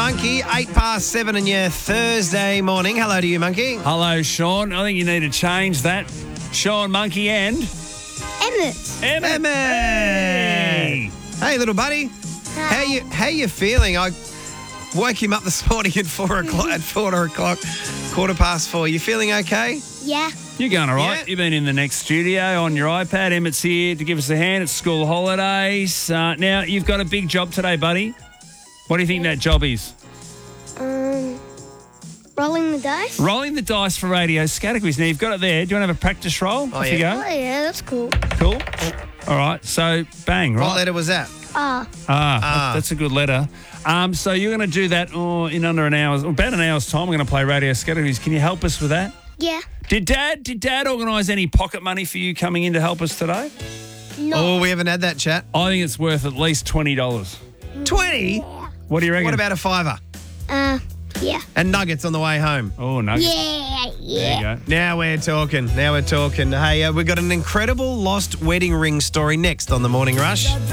Monkey, 7:08 on your Thursday morning. Hello to you, Monkey. Hello, Sean. I think you need to change that. Sean, Monkey, and Emmett. Emmett. Hey, little buddy. How you feeling? I woke him up this morning at 4 o'clock. At 4 o'clock, 4:15. You feeling okay? Yeah. You're going all right. Yeah. You've been in the next studio on your iPad. Emmett's here to give us a hand. It's school holidays. Now, you've got a big job today, buddy. What do you think that job is? Rolling the dice. Rolling the dice for radio categories. Now, you've got it there. Do you want to have a practice roll? Oh, Off yeah. you go. Oh, yeah, that's cool. Cool. All right. So, bang, right? What letter was that? That's a good letter. So you're going to do that in under an hour, about an hour's time. We're going to play radio categories. Can you help us with that? Yeah. Did Dad organise any pocket money for you coming in to help us today? No. Oh, we haven't had that chat. I think it's worth at least $20. 20? What do you reckon? What about a $5? Yeah. And nuggets on the way home. Oh, nuggets. Yeah. There you go. Now we're talking. Hey, we've got an incredible lost wedding ring story next on The Morning Rush.